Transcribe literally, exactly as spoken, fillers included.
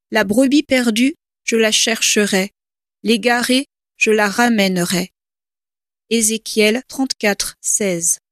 La brebis perdue, je la chercherai. L'égarée, je la ramènerai. Ézéchiel trente-quatre, seize.